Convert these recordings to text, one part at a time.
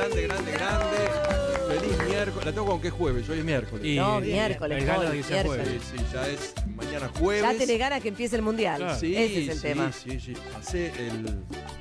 Feliz miércoles. La tengo con qué jueves, hoy es miércoles. No, miércoles. El galo dice jueves. Sí, ya es mañana jueves. Ya tenés ganas que empiece el mundial. Claro. Sí, Ese es el tema. Sí. Pasé el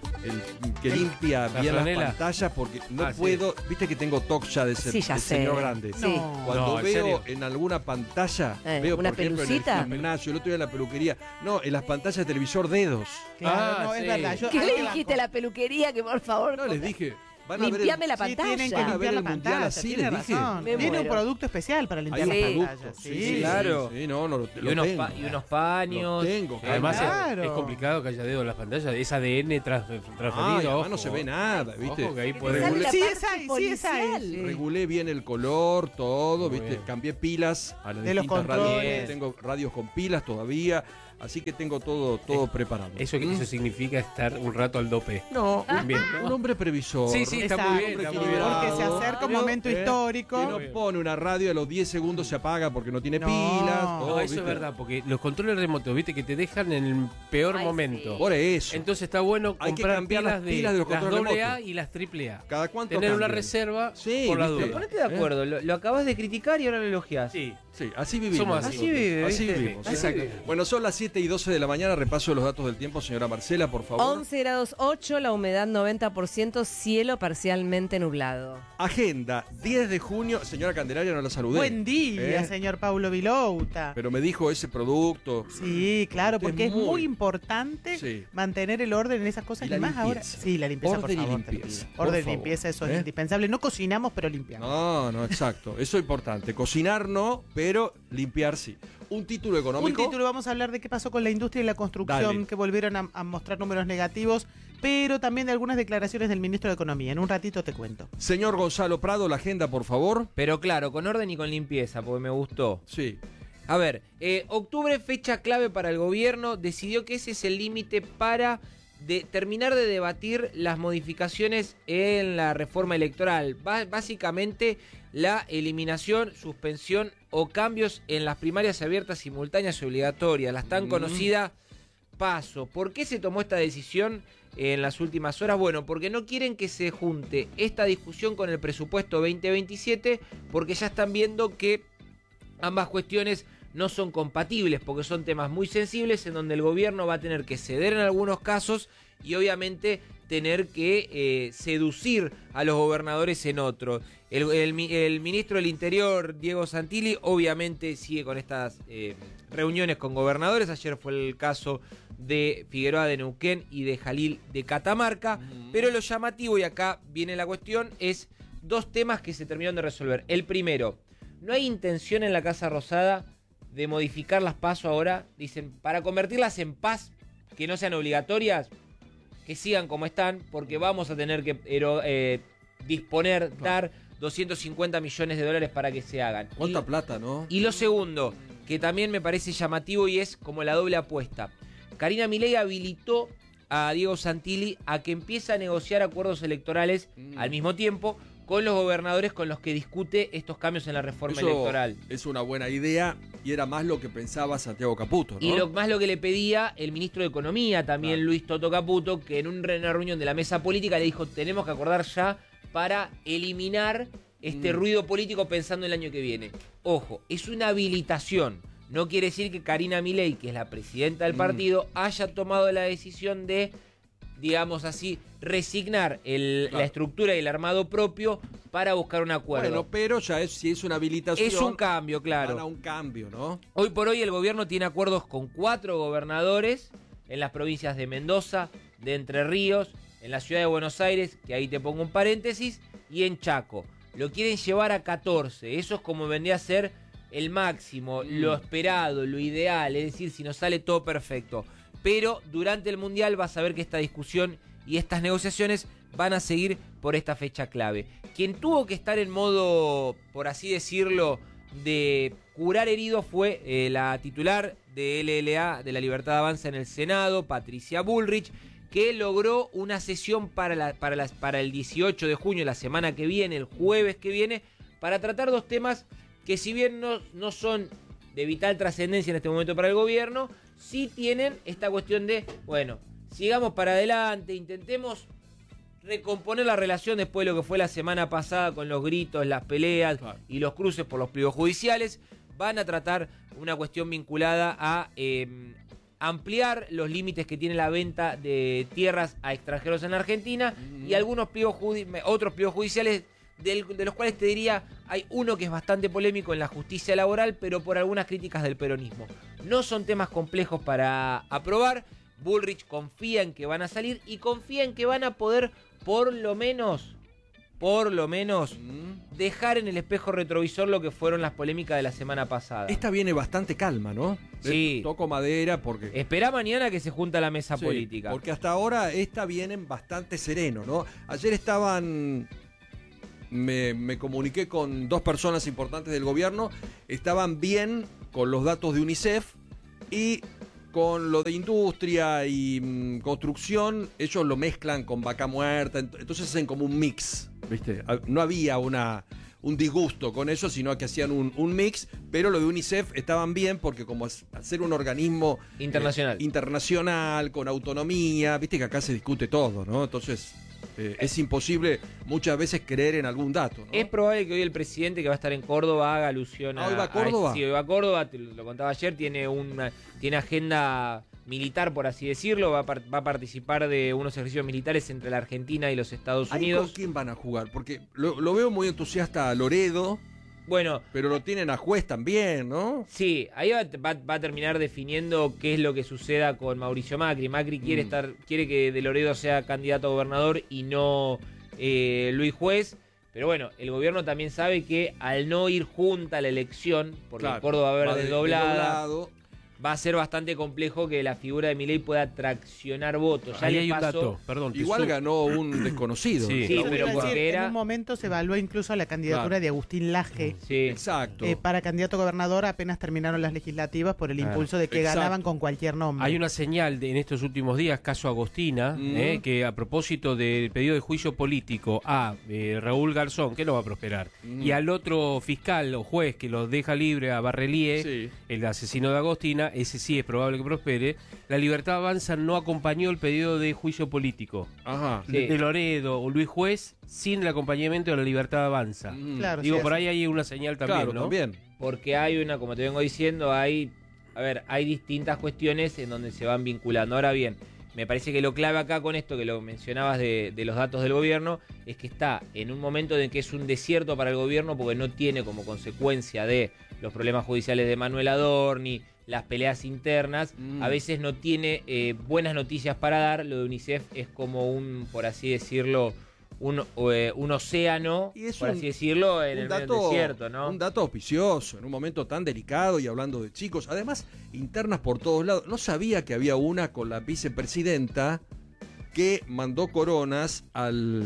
que limpia La bien franela. las pantallas porque no Sí. puedo. Viste que tengo TOC ya de ser Sí, ya de sé. señor grande. Sí. Cuando No, ¿en veo serio? en alguna pantalla, veo ¿una por ejemplo pelucita? en el gimnasio, el otro día en la peluquería, no, en las pantallas de televisor dedos. Claro, Ah, no, sí. es verdad. Yo, ¿Qué ahí le te banco. dijiste a la peluquería que por favor? No, les dije, van a ver Limpiame la Sí, tienen que pantalla. Van a ver limpiar el la mundial pantalla, así, tiene les dije. razón. Me Tiene un muero. producto especial para Hay limpiar un las Sí. pantallas. producto. Sí, claro. Sí, no, lo Y unos, tengo. y unos paños. Lo tengo, Además Claro. es complicado que haya dedo en las pantallas. Es ADN transferido. Además no ojo. se ve nada, ¿viste? Ojo que ahí Que puede... te sale la Sí, parte es ahí, sí, es policial. ahí. Regulé bien el color, todo, Muy ¿viste? bien. Cambié pilas a las De los distintas radios. controles. Tengo radios con pilas todavía, así que tengo todo preparado. Eso significa estar un rato al dope. No, Bien, un hombre previsor. Sí, sí, está Exacto. muy bien. Está muy bien. Porque se acerca un momento histórico. Que no pone una radio, a los 10 segundos se apaga porque no tiene No. pilas. No, todo, eso ¿viste? es verdad, porque los controles remotos, viste, que te dejan en el peor Ay, momento. Por eso. Entonces está bueno Hay que comprar cambiar las pilas de los las controles AA remotos. y las AAA. ¿Cada cuánto Tener una cambian? reserva Sí, por la ¿viste? duda. Ponete de acuerdo, lo acabas de criticar y ahora lo elogias. Sí. Sí, así vivimos. Somos Así nosotros. vive, Así ¿viste? vivimos. Así Exacto. vive. Bueno, son las 7:12 de la mañana. Repaso los datos del tiempo, señora Marcela, por favor. 11 grados 8, la humedad 90%, cielo parcialmente nublado. Agenda, 10 de junio. Señora Candelaria, no la saludé. Buen día, ¿Eh? señor Paulo Vilouta. Pero me dijo ese producto. Sí, claro, Usted porque es muy- muy importante Sí. mantener el orden en esas cosas Y la y más ahora. limpieza. Sí, la limpieza, Orden y por favor. te lo limpieza, pido. por Orden y favor. limpieza, eso ¿Eh? es indispensable. No cocinamos, pero limpiamos. No, exacto. Eso es importante. Cocinar no, pero limpiar sí. Un título Un económico. título, vamos a hablar de qué pasó con la industria y la construcción, Dale. que volvieron a mostrar números negativos, pero también de algunas declaraciones del ministro de Economía. En un ratito te cuento. Señor Gonzalo Prado, la agenda, por favor. Pero claro, con orden y con limpieza, porque me gustó. Sí. A ver, octubre, fecha clave para el gobierno, decidió que ese es el límite para terminar de debatir las modificaciones en la reforma electoral. Básicamente la eliminación, suspensión o cambios en las primarias abiertas, simultáneas y obligatorias, las tan conocidas PASO. ¿Por qué se tomó esta decisión en las últimas horas? Bueno, porque no quieren que se junte esta discusión con el presupuesto 2027, porque ya están viendo que ambas cuestiones no son compatibles, porque son temas muy sensibles en donde el gobierno va a tener que ceder en algunos casos y obviamente tener que seducir a los gobernadores en otros. El ministro del Interior, Diego Santilli, obviamente sigue con estas reuniones con gobernadores. Ayer fue el caso de Figueroa de Neuquén y de Jalil de Catamarca. Pero lo llamativo, y acá viene la cuestión, es dos temas que se terminaron de resolver. El primero, no hay intención en la Casa Rosada de modificar las PASO ahora. Dicen, para convertirlas en PAS, que no sean obligatorias, que sigan como están, porque vamos a tener que dar 250 millones de dólares para que se hagan. ¿Cuánta plata, no? Y lo segundo, que también me parece llamativo y es como la doble apuesta. Karina Milei habilitó a Diego Santilli a que empiece a negociar acuerdos electorales al mismo tiempo con los gobernadores con los que discute estos cambios en la reforma Eso electoral. es una buena idea y era más lo que pensaba Santiago Caputo, ¿no? Y más lo que le pedía el ministro de Economía, también Claro. Luis Toto Caputo, que en una reunión de la mesa política le dijo, tenemos que acordar ya para eliminar este ruido político pensando en el año que viene. Ojo, es una habilitación. No quiere decir que Karina Milei, que es la presidenta del partido, haya tomado la decisión de, digamos así, resignar la estructura y el armado propio para buscar un acuerdo. Bueno, pero ya si es una habilitación. Es un cambio, claro. Van a un cambio, ¿no? Hoy por hoy el gobierno tiene acuerdos con 4 gobernadores en las provincias de Mendoza, de Entre Ríos, en la ciudad de Buenos Aires, que ahí te pongo un paréntesis, y en Chaco. Lo quieren llevar a 14. Eso es como vendría a ser el máximo, lo esperado, lo ideal, es decir, si nos sale todo perfecto. Pero durante el Mundial vas a ver que esta discusión y estas negociaciones van a seguir por esta fecha clave. Quien tuvo que estar en modo, por así decirlo, de curar heridos fue la titular de LLA, de la Libertad Avanza en el Senado, Patricia Bullrich, que logró una sesión para el 18 de junio, la semana que viene, el jueves que viene, para tratar dos temas que si bien no son de vital trascendencia en este momento para el gobierno, sí tienen esta cuestión de, bueno, sigamos para adelante, intentemos recomponer la relación después de lo que fue la semana pasada con los gritos, las peleas y los cruces por los pliegos judiciales. Van a tratar una cuestión vinculada a ampliar los límites que tiene la venta de tierras a extranjeros en la Argentina y algunos otros pliegos judiciales de los cuales te diría hay uno que es bastante polémico en la justicia laboral, pero por algunas críticas del peronismo. No son temas complejos para aprobar. Bullrich confía en que van a salir y confía en que van a poder por lo menos dejar en el espejo retrovisor lo que fueron las polémicas de la semana pasada. Esta viene bastante calma, ¿no? Sí. Toco madera porque... Esperá mañana que se junta la mesa Sí, política. porque hasta ahora esta vienen bastante sereno, ¿no? Ayer estaban... Me comuniqué con 2 personas importantes del gobierno, estaban bien con los datos de UNICEF y con lo de industria y construcción, ellos lo mezclan con vaca muerta, entonces hacen como un mix, ¿viste? No había un disgusto con eso, sino que hacían un mix, pero lo de UNICEF estaban bien porque como hacer un organismo internacional con autonomía, viste que acá se discute todo, ¿no? Entonces... es imposible muchas veces creer en algún dato, ¿no? Es probable que hoy el presidente que va a estar en Córdoba haga alusión a... ¿Hoy va a Córdoba? Sí, hoy va a Córdoba, te lo contaba ayer, tiene agenda militar, por así decirlo, va a participar de unos ejercicios militares entre la Argentina y los Estados Unidos. ¿Con quién van a jugar? Porque lo veo muy entusiasta a Loredo. Bueno, pero lo tienen a Juez también, ¿no? Sí, ahí va a terminar definiendo qué es lo que suceda con Mauricio Macri. Macri quiere que De Loredo sea candidato a gobernador y no Luis Juez. Pero bueno, el gobierno también sabe que al no ir junta a la elección, porque Córdoba va a haber desdoblado, va a ser bastante complejo que la figura de Milei pueda traccionar votos. Ya ahí le hay pasó. un dato, perdón. Igual ganó un desconocido. Sí, pero porque en un momento se evaluó incluso la candidatura de Agustín Laje. Sí. Exacto. Para candidato a gobernador apenas terminaron las legislativas por el impulso de que ganaban con cualquier nombre. Hay una señal en estos últimos días, caso Agostina, que a propósito del pedido de juicio político a Raúl Garzón, que no va a prosperar, y al otro fiscal o juez que lo deja libre a Barrelie, el asesino de Agostina, ese sí es probable que prospere. La Libertad Avanza no acompañó el pedido de juicio político de Loredo o Luis Juez sin el acompañamiento de la Libertad Avanza. Claro, digo, por ahí hay una señal también, ¿no? También. Porque hay una, como te vengo diciendo, hay distintas cuestiones en donde se van vinculando. Ahora bien, me parece que lo clave acá con esto que lo mencionabas de los datos del gobierno es que está en un momento en que es un desierto para el gobierno porque no tiene como consecuencia de los problemas judiciales de Manuel Adorni, las peleas internas, a veces no tiene buenas noticias para dar. Lo de UNICEF es como un, por así decirlo, un océano, por así decirlo, en el medio del desierto, ¿no? Un dato auspicioso, en un momento tan delicado y hablando de chicos. Además, internas por todos lados. No sabía que había una con la vicepresidenta que mandó coronas al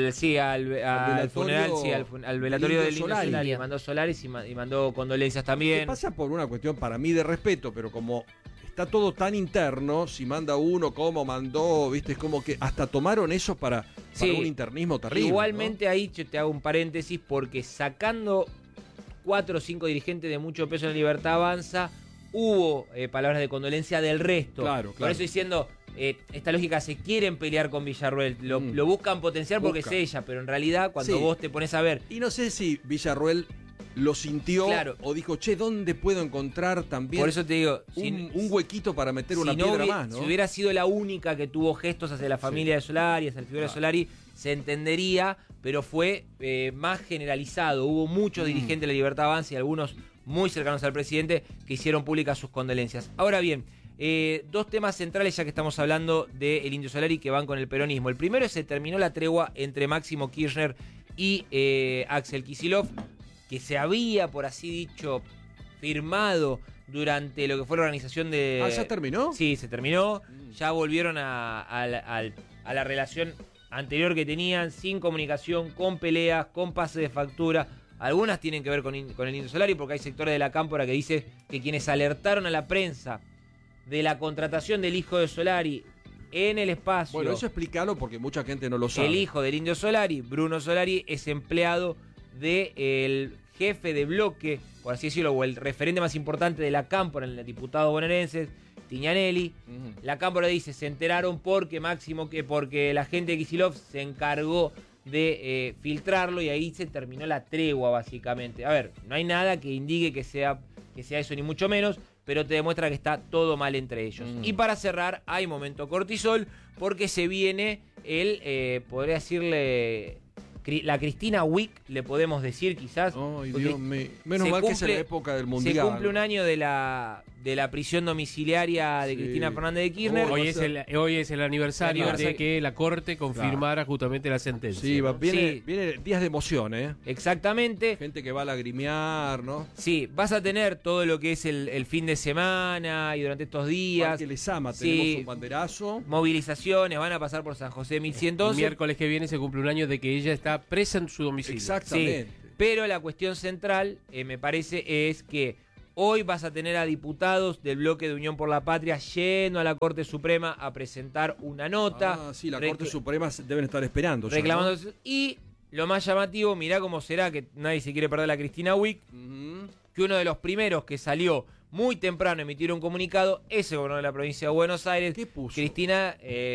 velatorio del Indio Solari. Mandó Solaris y mandó condolencias también. ¿Qué pasa por una cuestión para mí de respeto? Pero como está todo tan interno, si manda uno, cómo mandó, viste, es como que hasta tomaron eso para un internismo terrible. Igualmente, ¿no? Ahí yo te hago un paréntesis porque sacando 4 o 5 dirigentes de mucho peso en la Libertad Avanza, hubo palabras de condolencia del resto. Claro. Por eso diciendo, esta lógica, se quieren pelear con Villarruel, lo buscan potenciar porque es ella, pero en realidad cuando vos te pones a ver... Y no sé si Villarruel lo sintió o dijo, che, ¿dónde puedo encontrar también por eso te digo, un huequito para meter una piedra más, ¿no? Si hubiera sido la única que tuvo gestos hacia la familia de Solari, hacia la figura de Solari, se entendería, pero fue más generalizado. Hubo muchos dirigentes de la Libertad Avanza y algunos muy cercanos al presidente que hicieron públicas sus condolencias. Ahora bien, 2 temas centrales ya que estamos hablando del Indio Solari que van con el peronismo. El primero es que se terminó la tregua entre Máximo Kirchner y Axel Kicillof, que se había, por así dicho, firmado durante lo que fue la organización de... ¿ya terminó? Sí, se terminó. Ya volvieron a la relación anterior que tenían, sin comunicación, con peleas, con pase de factura. Algunas tienen que ver con el Indio Solari, porque hay sectores de la cámpora que dice que quienes alertaron a la prensa de la contratación del hijo de Solari en el espacio... Bueno, eso explícalo porque mucha gente no lo sabe. El hijo del Indio Solari, Bruno Solari, es empleado del jefe de bloque, por así decirlo, o el referente más importante de la cámpora, el diputado bonaerense, Stignanelli. La Cámpora dice, se enteraron porque la gente de Kicillof se encargó de filtrarlo y ahí se terminó la tregua, básicamente. A ver, no hay nada que indique que sea eso, ni mucho menos, pero te demuestra que está todo mal entre ellos. Y para cerrar, hay momento cortisol, porque se viene podría decirle, la Cristina Week, le podemos decir quizás. Ay, Dios mío. Menos mal que es en la época del Mundial. Se cumple un año de la prisión domiciliaria de Cristina Fernández de Kirchner. Hoy es el aniversario de que la Corte confirmara justamente la sentencia. Sí, viene días de emoción, ¿eh? Exactamente. Gente que va a lagrimear, ¿no? Sí, vas a tener todo lo que es el fin de semana y durante estos días. Parque Lezama, tenemos un banderazo. Movilizaciones, van a pasar por San José de 1111. El miércoles que viene se cumple un año de que ella está presa en su domicilio. Exactamente. Sí, pero la cuestión central, me parece, es que hoy vas a tener a diputados del bloque de Unión por la Patria yendo a la Corte Suprema a presentar una nota. Sí, la Corte Suprema deben estar esperando. Reclamando. ¿No? Y lo más llamativo, mirá cómo será que nadie se quiere perder la Cristina Week, que uno de los primeros que salió muy temprano a emitir un comunicado es el gobernador de la provincia de Buenos Aires, ¿Qué puso? Cristina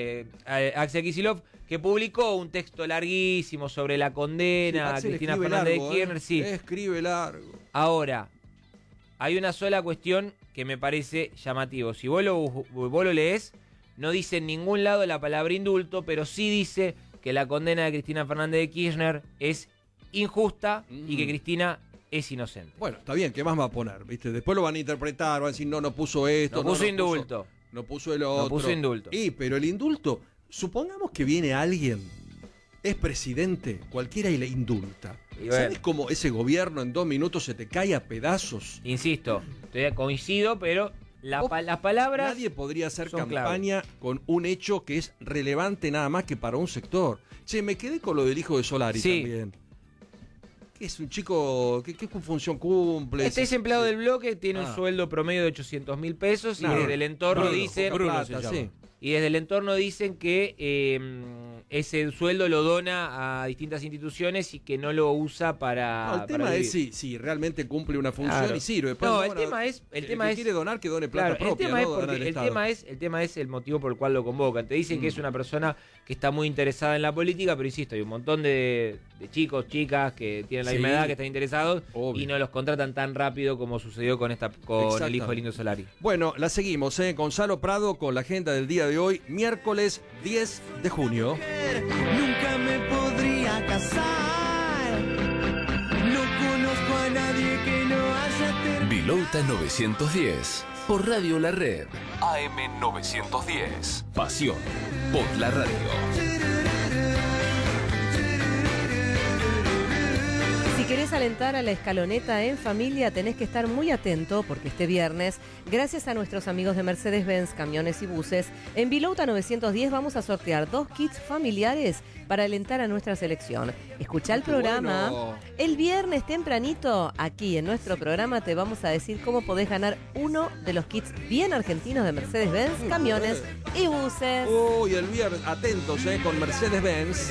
Axel Kicillof, que publicó un texto larguísimo sobre la condena a Cristina Fernández de Kirchner. Sí. Escribe largo. Ahora, hay una sola cuestión que me parece llamativo. Si vos lo lees, no dice en ningún lado la palabra indulto, pero sí dice que la condena de Cristina Fernández de Kirchner es injusta y que Cristina es inocente. Bueno, está bien, ¿qué más va a poner? ¿Viste? Después lo van a interpretar, van a decir, no puso esto. No puso indulto. No puso el otro. No puso indulto. Pero el indulto, supongamos que viene alguien, es presidente, cualquiera y le indulta. Y ¿Sabes cómo ese gobierno en 2 minutos se te cae a pedazos? Insisto, coincido, pero las palabras. Nadie podría hacer son campaña con un hecho que es relevante nada más que para un sector. Che, me quedé con lo del hijo de Solari también. ¿Qué es un chico? ¿Qué función cumple? Es empleado del bloque, tiene un sueldo promedio de 800.000 pesos y desde el entorno dicen. Y desde el entorno dicen que ese sueldo lo dona a distintas instituciones y que no lo usa para. No, el tema es si realmente cumple una función y sirve. No, el tema es. quiere donar, que done plata propia. El tema es el motivo por el cual lo convocan. Te dicen que es una persona que está muy interesada en la política, pero insisto, hay un montón de chicos, chicas que tienen la misma edad, que están interesados y no los contratan tan rápido como sucedió con el hijo del Indio Solari. Bueno, la seguimos, Gonzalo Prado con la agenda del día de hoy, miércoles 10 de junio. Nunca me podría casar. No conozco a nadie que no haya terminado. Vilota 910 por Radio La Red. AM 910. Pasión por la radio. Si querés alentar a la escaloneta en familia, tenés que estar muy atento porque este viernes, gracias a nuestros amigos de Mercedes-Benz Camiones y Buses, en Vilota 910 vamos a sortear 2 kits familiares para alentar a nuestra selección. Escuchá el programa. Bueno. El viernes tempranito, aquí en nuestro programa, te vamos a decir cómo podés ganar uno de los kits bien argentinos de Mercedes-Benz Camiones y Buses. Uy, el viernes, atentos, con Mercedes-Benz.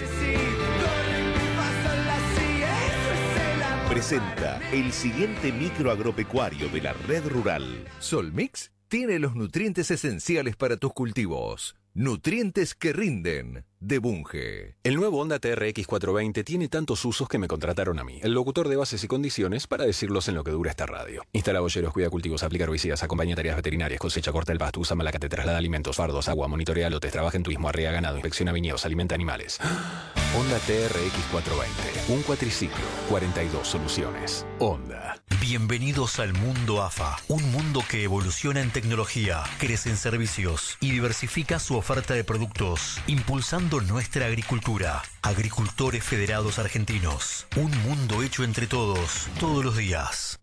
Presenta el siguiente micro agropecuario de la red rural. Solmix tiene los nutrientes esenciales para tus cultivos. Nutrientes que rinden, de Bunge. El nuevo Honda TRX 420 tiene tantos usos que me contrataron a mí, el locutor de bases y condiciones, para decirlos en lo que dura esta radio. Instala bolleros, cuida cultivos, aplica herbicidas, acompaña tareas veterinarias, cosecha, corta el pasto, usa malacate, traslada alimentos, fardos, agua, monitorea lotes, trabaja en turismo, arrea ganado, inspecciona viñedos, alimenta animales. Honda TRX 420, un cuatriciclo, 42 soluciones. Honda. Bienvenidos al mundo AFA, un mundo que evoluciona en tecnología, crece en servicios y diversifica su oferta de productos, impulsando nuestra agricultura. Agricultores Federados Argentinos, un mundo hecho entre todos, todos los días.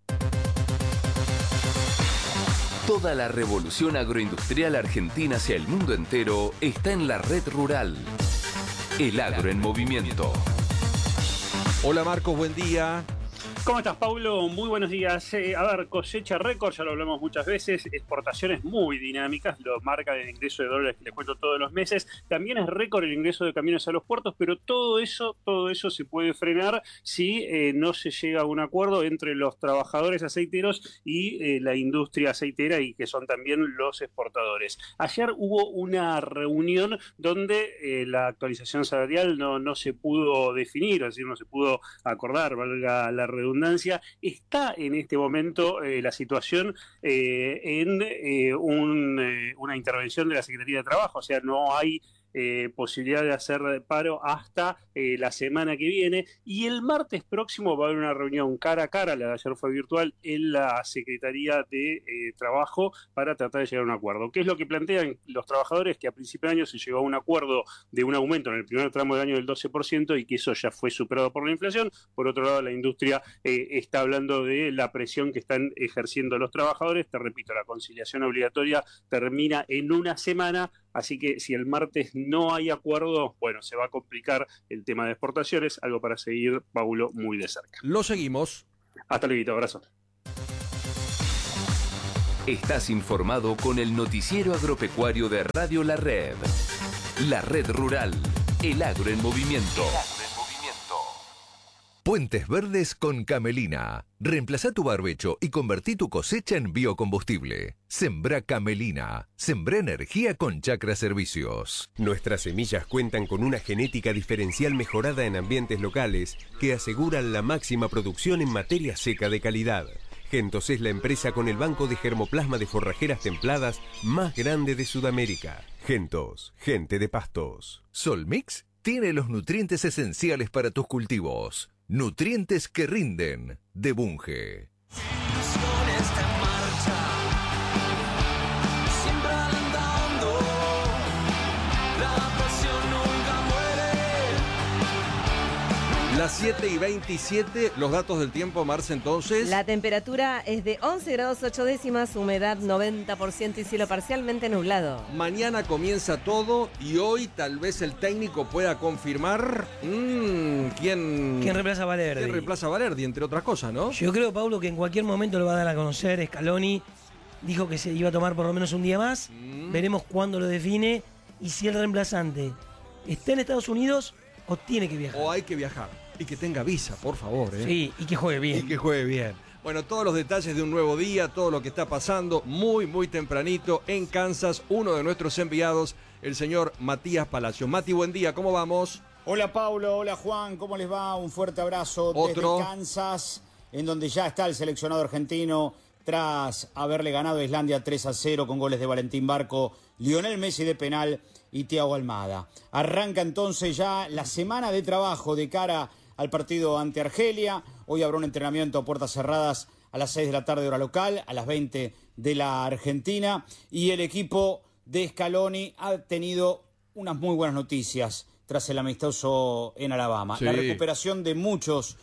Toda la revolución agroindustrial argentina hacia el mundo entero está en la red rural. El agro en movimiento. Hola Marcos, buen día. ¿Cómo estás, Paulo? Muy buenos días. A ver, cosecha récord, ya lo hablamos muchas veces, exportaciones muy dinámicas, lo marca el ingreso de dólares que les cuento todos los meses. También es récord el ingreso de camiones a los puertos, pero todo eso se puede frenar si no se llega a un acuerdo entre los trabajadores aceiteros y la industria aceitera, y que son también los exportadores. Ayer hubo una reunión donde la actualización salarial no se pudo definir, es decir, no se pudo acordar, valga la redundancia. Está en este momento la situación en una intervención de la Secretaría de Trabajo, o sea, no hay posibilidad de hacer paro hasta la semana que viene, y el martes próximo va a haber una reunión cara a cara, la de ayer fue virtual, en la Secretaría de Trabajo para tratar de llegar a un acuerdo. ¿Qué es lo que plantean los trabajadores? Que a principio de año se llegó a un acuerdo de un aumento en el primer tramo del año del 12% y que eso ya fue superado por la inflación. Por otro lado, la industria está hablando de la presión que están ejerciendo los trabajadores. Te repito, la conciliación obligatoria termina en una semana, así que si el martes no hay acuerdo, bueno, se va a complicar el tema de exportaciones, algo para seguir, Paulo, muy de cerca. Lo seguimos. Hasta luego, abrazo. Estás informado con el noticiero agropecuario de Radio La Red. La Red Rural, el agro en movimiento. Puentes Verdes con Camelina. Reemplazá tu barbecho y convertí tu cosecha en biocombustible. Sembrá Camelina. Sembrá energía con Chacra Servicios. Nuestras semillas cuentan con una genética diferencial mejorada en ambientes locales que aseguran la máxima producción en materia seca de calidad. Gentos es la empresa con el banco de germoplasma de forrajeras templadas más grande de Sudamérica. Gentos, gente de pastos. Solmix tiene los nutrientes esenciales para tus cultivos. Nutrientes que rinden, de Bunge. Las 7:27, los datos del tiempo, Marce, entonces. La temperatura es de 11 grados 8 décimas, humedad 90% y cielo parcialmente nublado. Mañana comienza todo y hoy tal vez el técnico pueda confirmar quién reemplaza a Valerdi. ¿Quién reemplaza a Valerdi, entre otras cosas, no? Yo creo, Paulo, que en cualquier momento lo va a dar a conocer. Scaloni dijo que se iba a tomar por lo menos un día más. Veremos cuándo lo define y si el reemplazante está en Estados Unidos o tiene que viajar. O hay que viajar. Y que tenga visa, por favor. Sí, y que juegue bien. Y que juegue bien. Bueno, todos los detalles de un nuevo día, todo lo que está pasando muy, muy tempranito en Kansas. Uno de nuestros enviados, el señor Matías Palacio. Mati, buen día, ¿cómo vamos? Hola, Paulo, hola, Juan, ¿cómo les va? Un fuerte abrazo desde Kansas, en donde ya está el seleccionado argentino tras haberle ganado a Islandia 3-0 con goles de Valentín Barco, Lionel Messi de penal y Thiago Almada. Arranca entonces ya la semana de trabajo de cara al partido ante Argelia. Hoy habrá un entrenamiento a puertas cerradas a las 6 de la tarde hora local, a las 20 de la Argentina. Y el equipo de Scaloni ha tenido unas muy buenas noticias tras el amistoso en Alabama. Sí. La recuperación de muchos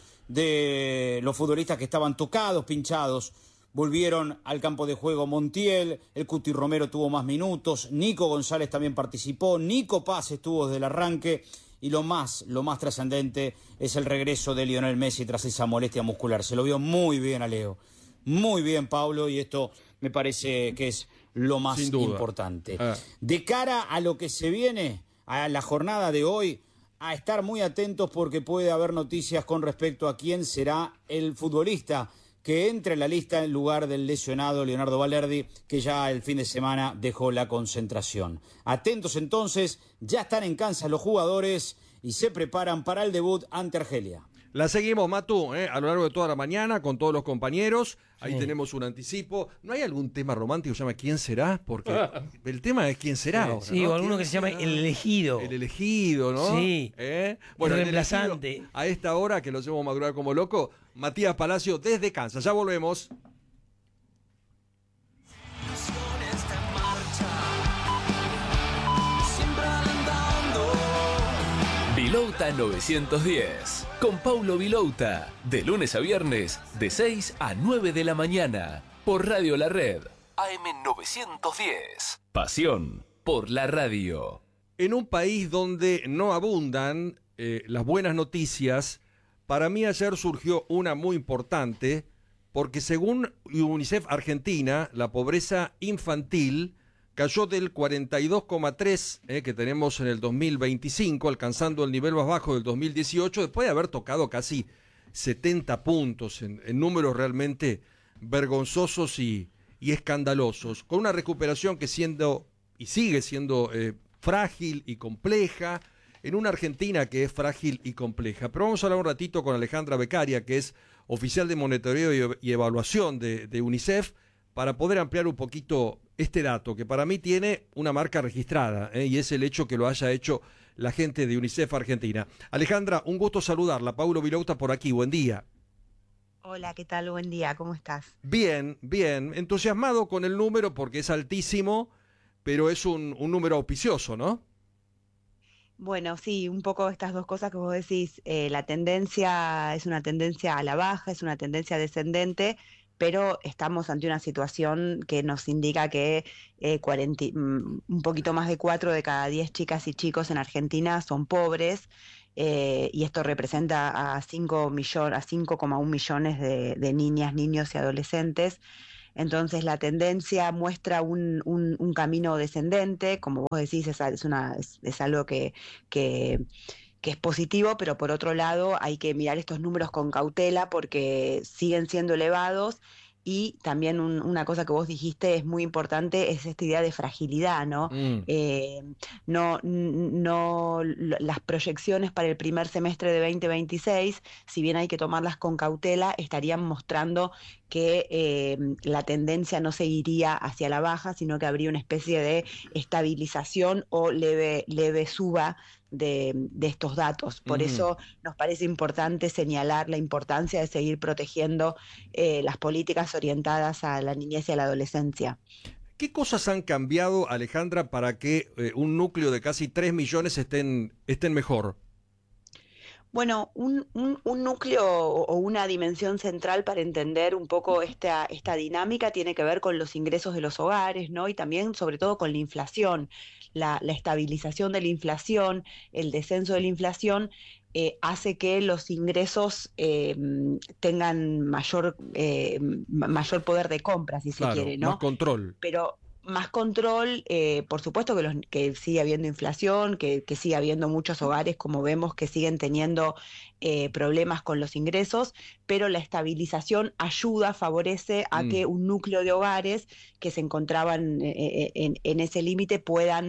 de los futbolistas que estaban tocados, pinchados, volvieron al campo de juego. Montiel, el Cuti Romero tuvo más minutos, Nico González también participó, Nico Paz estuvo desde el arranque. Y lo más trascendente es el regreso de Lionel Messi tras esa molestia muscular. Se lo vio muy bien a Leo. Muy bien, Paulo, y esto me parece que es lo más importante. De cara a lo que se viene, a la jornada de hoy, a estar muy atentos porque puede haber noticias con respecto a quién será el futbolista que entre en la lista en lugar del lesionado Leonardo Valerdi, que ya el fin de semana dejó la concentración. Atentos entonces, ya están en Kansas los jugadores y se preparan para el debut ante Argelia. La seguimos, Matu, a lo largo de toda la mañana con todos los compañeros. Ahí tenemos un anticipo. ¿No hay algún tema romántico que se llama ¿Quién será? Porque el tema es ¿Quién será? Ahora, sí, ¿no? O alguno que se llama El Elegido. El Elegido, ¿no? Sí. Bueno, el reemplazante. El a esta hora, que lo hacemos madurar como loco, Matías Palacio desde Kansas. Ya volvemos. Vilouta 910, con Paulo Vilouta, de lunes a viernes, de 6 a 9 de la mañana, por Radio La Red, AM 910. Pasión por la radio. En un país donde no abundan las buenas noticias, Para mí ayer surgió una muy importante, porque según UNICEF Argentina, la pobreza infantil cayó del 42,3 que tenemos en el 2025, alcanzando el nivel más bajo del 2018, después de haber tocado casi 70 puntos en números realmente vergonzosos y escandalosos, con una recuperación que sigue siendo frágil y compleja, en una Argentina que es frágil y compleja. Pero vamos a hablar un ratito con Alejandra Beccaria, que es oficial de monitoreo y evaluación de UNICEF, para poder ampliar un poquito este dato, que para mí tiene una marca registrada, y es el hecho que lo haya hecho la gente de UNICEF Argentina. Alejandra, un gusto saludarla. Paulo Vilouta por aquí, buen día. Hola, ¿qué tal? Buen día, ¿cómo estás? Bien, bien. Entusiasmado con el número porque es altísimo, pero es un número auspicioso, ¿no? Bueno, sí, un poco estas dos cosas que vos decís. La tendencia es una tendencia a la baja, es una tendencia descendente, pero estamos ante una situación que nos indica que un poquito más de 4 de cada 10 chicas y chicos en Argentina son pobres, y esto representa a 5,1 millones de niñas, niños y adolescentes. Entonces la tendencia muestra un camino descendente, como vos decís, es algo que es positivo, pero por otro lado hay que mirar estos números con cautela porque siguen siendo elevados. Y también una cosa que vos dijiste es muy importante, es esta idea de fragilidad, ¿no? Las proyecciones para el primer semestre de 2026, si bien hay que tomarlas con cautela, estarían mostrando que la tendencia no seguiría hacia la baja, sino que habría una especie de estabilización o leve suba de estos datos. Por eso nos parece importante señalar la importancia de seguir protegiendo las políticas orientadas a la niñez y a la adolescencia. ¿Qué cosas han cambiado, Alejandra, para que un núcleo de casi 3 millones estén mejor? Bueno, un núcleo o una dimensión central para entender un poco esta dinámica tiene que ver con los ingresos de los hogares, ¿no? Y también, sobre todo, con la inflación. La estabilización de la inflación, el descenso de la inflación, hace que los ingresos tengan mayor poder de compra, si se quiere, ¿no? Más control. Pero más control, por supuesto que sigue habiendo inflación, que sigue habiendo muchos hogares, como vemos, que siguen teniendo problemas con los ingresos, pero la estabilización favorece a que un núcleo de hogares que se encontraban en ese límite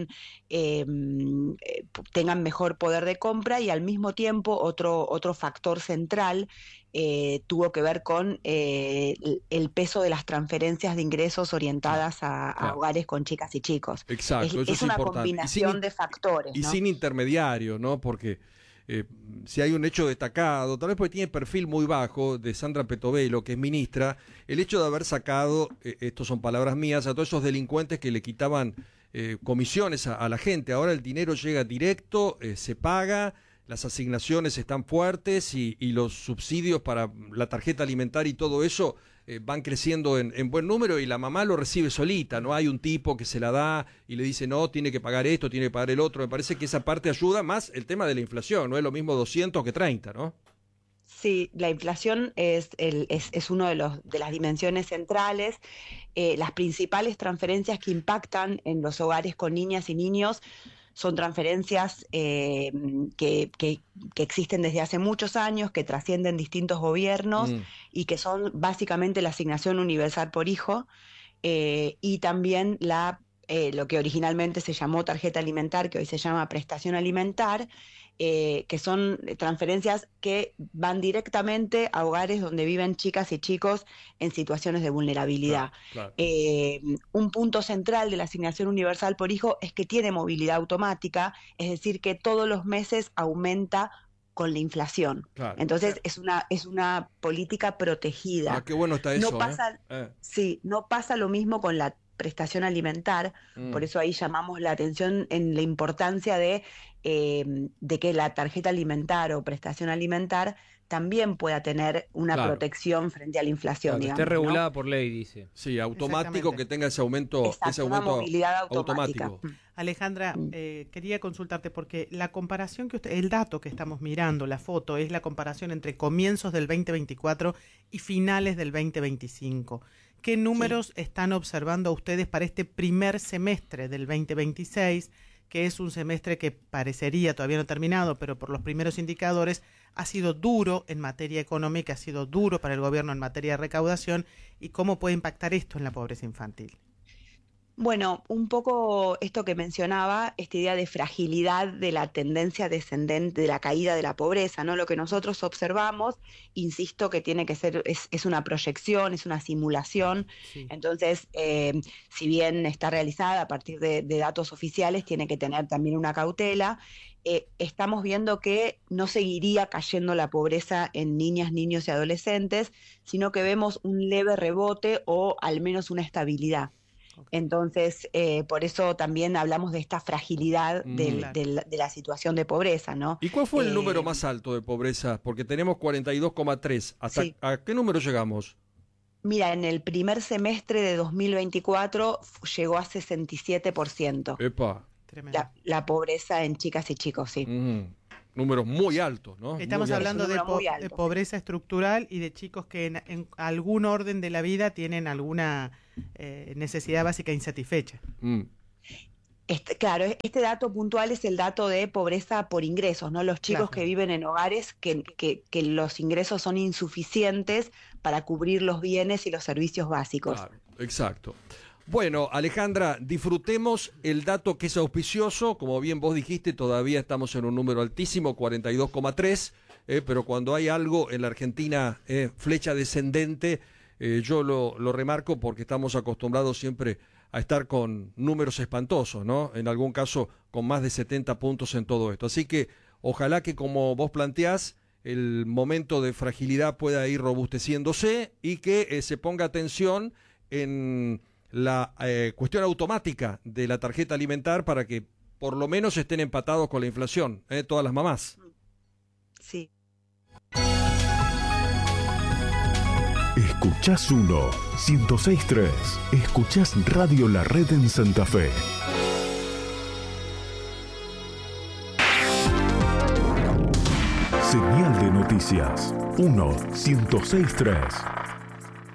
tengan mejor poder de compra. Y al mismo tiempo otro factor central tuvo que ver con el peso de las transferencias de ingresos orientadas a hogares con chicas y chicos. Exacto, eso es una importante. combinación de factores, y ¿no? sin intermediario, ¿no? Porque si hay un hecho destacado, tal vez porque tiene perfil muy bajo, de Sandra Petovelo, que es ministra, el hecho de haber sacado, estos son palabras mías, a todos esos delincuentes que le quitaban comisiones a la gente. Ahora el dinero llega directo, se paga, las asignaciones están fuertes y los subsidios para la tarjeta alimentaria y todo eso van creciendo en buen número, y la mamá lo recibe solita, no hay un tipo que se la da y le dice no, tiene que pagar esto, tiene que pagar el otro. Me parece que esa parte ayuda, más el tema de la inflación, no es lo mismo 200 que 30, ¿no? Sí, la inflación es uno de las dimensiones centrales. Las principales transferencias que impactan en los hogares con niñas y niños son transferencias que existen desde hace muchos años, que trascienden distintos gobiernos y que son básicamente la asignación universal por hijo, y también lo que originalmente se llamó tarjeta alimentar, que hoy se llama prestación alimentar, que son transferencias que van directamente a hogares donde viven chicas y chicos en situaciones de vulnerabilidad. Claro. Un punto central de la asignación universal por hijo es que tiene movilidad automática, es decir, que todos los meses aumenta con la inflación. Claro. Entonces es una política protegida. Ah, qué bueno está eso. Sí, no pasa lo mismo con la prestación alimentar, por eso ahí llamamos la atención en la importancia de que la tarjeta alimentar o prestación alimentar también pueda tener una protección frente a la inflación. Claro, digamos, esté regulada ¿no? por ley, dice. Sí, automático, que tenga ese aumento, Exacto, una movilidad automático. Alejandra, quería consultarte porque la comparación el dato que estamos mirando, la foto, es la comparación entre comienzos del 2024 y finales del 2025. ¿Qué números están observando ustedes para este primer semestre del 2026, que es un semestre que parecería todavía no terminado, pero por los primeros indicadores ha sido duro en materia económica, ha sido duro para el gobierno en materia de recaudación, y cómo puede impactar esto en la pobreza infantil? Bueno, un poco esto que mencionaba, esta idea de fragilidad de la tendencia descendente, de la caída de la pobreza, ¿no? Lo que nosotros observamos, insisto que tiene que ser, es una proyección, es una simulación, entonces, si bien está realizada a partir de datos oficiales, tiene que tener también una cautela. Estamos viendo que no seguiría cayendo la pobreza en niñas, niños y adolescentes, sino que vemos un leve rebote o al menos una estabilidad. Entonces, por eso también hablamos de esta fragilidad de la situación de pobreza, ¿no? ¿Y cuál fue el número más alto de pobreza? Porque tenemos 42,3. ¿A qué número llegamos? Mira, en el primer semestre de 2024 llegó a 67%. ¡Epa! La pobreza en chicas y chicos, sí. Números muy altos, ¿no? Estamos hablando de pobreza estructural y de chicos que en algún orden de la vida tienen alguna necesidad básica insatisfecha. Claro, este dato puntual es el dato de pobreza por ingresos, ¿no? Los chicos que viven en hogares que los ingresos son insuficientes para cubrir los bienes y los servicios básicos. Claro, exacto. Bueno, Alejandra, disfrutemos el dato que es auspicioso. Como bien vos dijiste, todavía estamos en un número altísimo, 42,3, pero cuando hay algo en la Argentina, flecha descendente, yo lo remarco porque estamos acostumbrados siempre a estar con números espantosos, ¿no? En algún caso con más de 70 puntos en todo esto. Así que ojalá que, como vos planteás, el momento de fragilidad pueda ir robusteciéndose y que se ponga atención en la cuestión automática de la tarjeta alimentar para que por lo menos estén empatados con la inflación, todas las mamás. Sí. Escuchás 100.3. Escuchás Radio La Red en Santa Fe. Señal de noticias 100.3.